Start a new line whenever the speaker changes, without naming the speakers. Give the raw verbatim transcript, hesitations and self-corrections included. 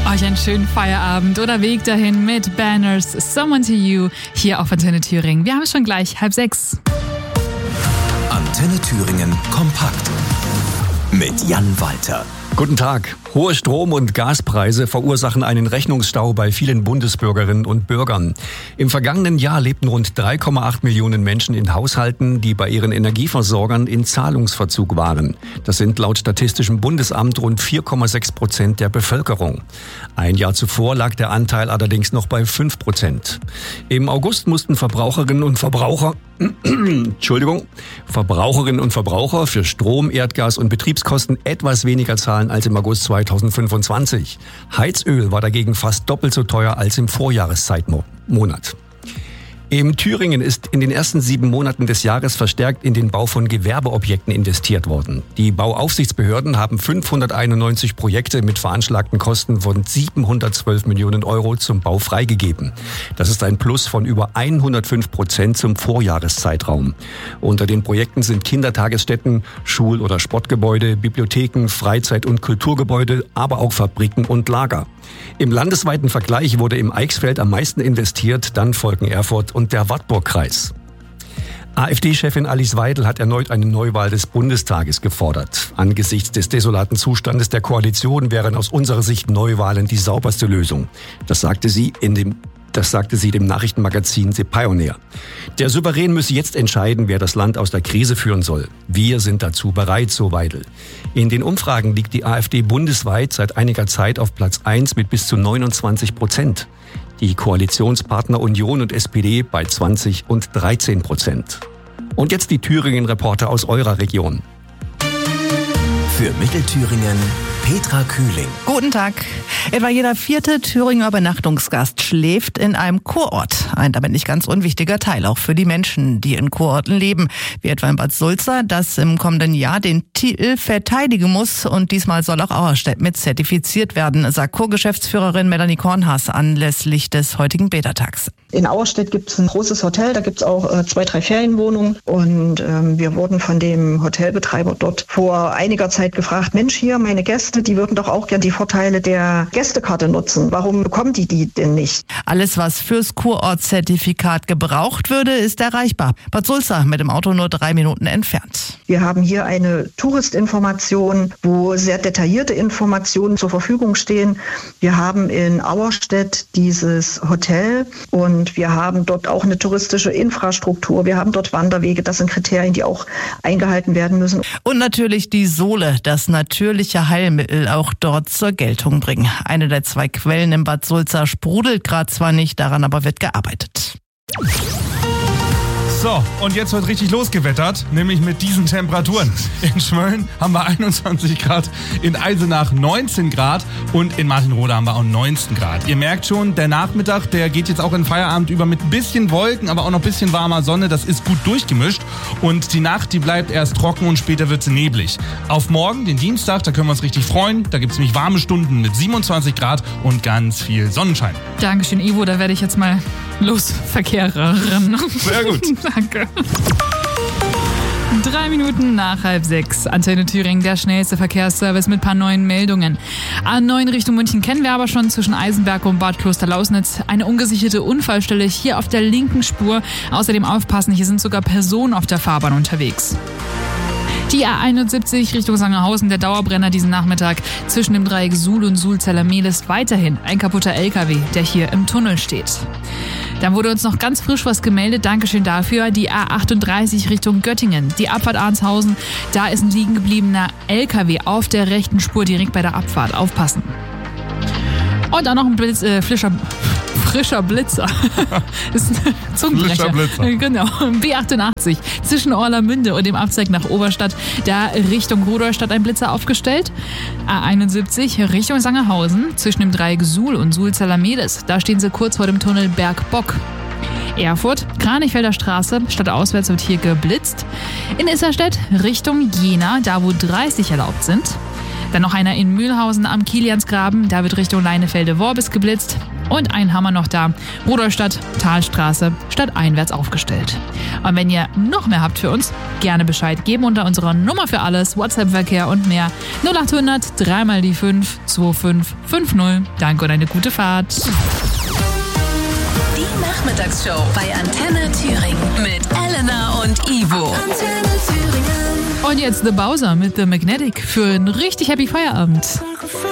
Euch einen schönen Feierabend oder Weg dahin mit Banners, Someone to You, hier auf Antenne Thüringen. Wir haben es schon gleich, halb sechs.
Antenne Thüringen kompakt mit Jan Walter.
Guten Tag. Hohe Strom- und Gaspreise verursachen einen Rechnungsstau bei vielen Bundesbürgerinnen und Bürgern. Im vergangenen Jahr lebten rund drei Komma acht Millionen Menschen in Haushalten, die bei ihren Energieversorgern in Zahlungsverzug waren. Das sind laut Statistischem Bundesamt rund vier Komma sechs Prozent der Bevölkerung. Ein Jahr zuvor lag der Anteil allerdings noch bei fünf Prozent. Im August mussten Verbraucherinnen und Verbraucher Entschuldigung, Verbraucherinnen und Verbraucher für Strom, Erdgas und Betriebskosten etwas weniger zahlen als im August zweitausendfünfundzwanzig. Heizöl war dagegen fast doppelt so teuer als im Vorjahreszeitmonat. In Thüringen ist in den ersten sieben Monaten des Jahres verstärkt in den Bau von Gewerbeobjekten investiert worden. Die Bauaufsichtsbehörden haben fünfhunderteinundneunzig Projekte mit veranschlagten Kosten von siebenhundertzwölf Millionen Euro zum Bau freigegeben. Das ist ein Plus von über hundertfünf Prozent zum Vorjahreszeitraum. Unter den Projekten sind Kindertagesstätten, Schul- oder Sportgebäude, Bibliotheken, Freizeit- und Kulturgebäude, aber auch Fabriken und Lager. Im landesweiten Vergleich wurde im Eichsfeld am meisten investiert, dann folgen Erfurt und der Wartburgkreis. AfD-Chefin Alice Weidel hat erneut eine Neuwahl des Bundestages gefordert. Angesichts des desolaten Zustandes der Koalition wären aus unserer Sicht Neuwahlen die sauberste Lösung. Das sagte sie in dem Das sagte sie dem Nachrichtenmagazin The Pioneer. Der Souverän müsse jetzt entscheiden, wer das Land aus der Krise führen soll. Wir sind dazu bereit, so Weidel. In den Umfragen liegt die AfD bundesweit seit einiger Zeit auf Platz eins mit bis zu neunundzwanzig Prozent. Die Koalitionspartner Union und S P D bei zwanzig und dreizehn Prozent. Und jetzt die Thüringen-Reporter aus eurer Region.
Für Mittelthüringen Petra Kühling.
Guten Tag. Etwa jeder vierte Thüringer Übernachtungsgast schläft in einem Kurort. Ein damit nicht ganz unwichtiger Teil auch für die Menschen, die in Kurorten leben. Wie etwa in Bad Sulza, das im kommenden Jahr den Titel verteidigen muss. Und diesmal soll auch Auerstedt mit zertifiziert werden, sagt Co-Geschäftsführerin Melanie Kornhaas anlässlich des heutigen Bädertags.
In Auerstedt gibt es ein großes Hotel, da gibt es auch äh, zwei, drei Ferienwohnungen. Und ähm, wir wurden von dem Hotelbetreiber dort vor einiger Zeit gefragt, Mensch, hier meine Gäste, die würden doch auch gern die Vorteile der Gästekarte nutzen. Warum bekommen die die denn nicht?
Alles, was fürs Kurortzertifikat gebraucht würde, ist erreichbar. Bad Sulza mit dem Auto nur drei Minuten entfernt.
Wir haben hier eine Touristinformation, wo sehr detaillierte Informationen zur Verfügung stehen. Wir haben in Auerstedt dieses Hotel und wir haben dort auch eine touristische Infrastruktur. Wir haben dort Wanderwege. Das sind Kriterien, die auch eingehalten werden müssen.
Und natürlich die Sohle, das natürliche Heilmittel, auch dort zur Geltung bringen. Eine der zwei Quellen in Bad Sulza sprudelt gerade zwar nicht, daran aber wird gearbeitet.
So, und jetzt wird richtig losgewettert, nämlich mit diesen Temperaturen. In Schmölln haben wir einundzwanzig Grad, in Eisenach neunzehn Grad und in Martinrode haben wir auch neunzehn Grad. Ihr merkt schon, der Nachmittag, der geht jetzt auch in Feierabend über mit ein bisschen Wolken, aber auch noch ein bisschen warmer Sonne. Das ist gut durchgemischt und die Nacht, die bleibt erst trocken und später wird sie neblig. Auf morgen, den Dienstag, da können wir uns richtig freuen. Da gibt es nämlich warme Stunden mit siebenundzwanzig Grad und ganz viel Sonnenschein.
Dankeschön, Ivo, da werde ich jetzt mal losverkehrerin.
Sehr gut.
Danke. Drei Minuten nach halb sechs. Antenne Thüringen, der schnellste Verkehrsservice mit ein paar neuen Meldungen. A neun Richtung München kennen wir aber schon zwischen Eisenberg und Bad Klosterlausnitz. Eine ungesicherte Unfallstelle hier auf der linken Spur. Außerdem aufpassen, hier sind sogar Personen auf der Fahrbahn unterwegs. Die A einundsiebzig Richtung Sangerhausen, der Dauerbrenner diesen Nachmittag zwischen dem Dreieck Suhl und Suhl-Zellermehl weiterhin ein kaputter L K W, der hier im Tunnel steht. Dann wurde uns noch ganz frisch was gemeldet, Dankeschön dafür, die A achtunddreißig Richtung Göttingen, die Abfahrt Arnshausen, da ist ein liegen gebliebener L K W auf der rechten Spur direkt bei der Abfahrt, aufpassen. Und auch noch ein Blitz, äh, frischer, frischer Blitzer. Das ist ein Zungenbrecher. Frischer Blitzer. Genau. B achtundachtzig zwischen Orlamünde und dem Abzweig nach Oberstadt. Da Richtung Rudolstadt ein Blitzer aufgestellt. A einundsiebzig Richtung Sangerhausen zwischen dem Dreieck Suhl und Suhl-Zellermehl. Da stehen sie kurz vor dem Tunnel Bergbock. Erfurt, Kranichfelder Straße, stadtauswärts wird hier geblitzt. In Isserstedt Richtung Jena, da wo dreißig erlaubt sind. Dann noch einer in Mühlhausen am Kiliansgraben, da wird Richtung Leinefelde-Worbis geblitzt. Und einen haben wir noch da. Rudolstadt, Talstraße, stadteinwärts aufgestellt. Und wenn ihr noch mehr habt für uns, gerne Bescheid geben unter unserer Nummer für alles, WhatsApp-Verkehr und mehr. null acht hundert, drei mal die fünf, zwei fünf fünf null. Danke und eine gute Fahrt.
Die Nachmittagsshow bei Antenne Thüringen mit Elena und Ivo. Antenne Thüringen.
Und jetzt The Bowser mit The Magnetic für einen richtig happy Feierabend.